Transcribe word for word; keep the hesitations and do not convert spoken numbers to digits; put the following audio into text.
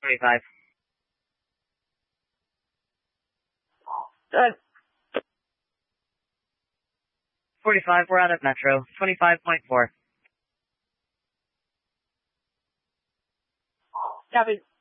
twenty-five. Good. forty-five, we're out of Metro. twenty-five point four. Copy.